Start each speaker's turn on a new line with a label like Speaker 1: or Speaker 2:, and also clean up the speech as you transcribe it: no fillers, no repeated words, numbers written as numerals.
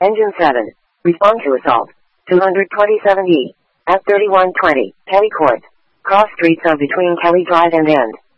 Speaker 1: Engine 7. Respond to assault. 227E. At 3120. Kelly Court. Cross streets of between Kelly Drive and End.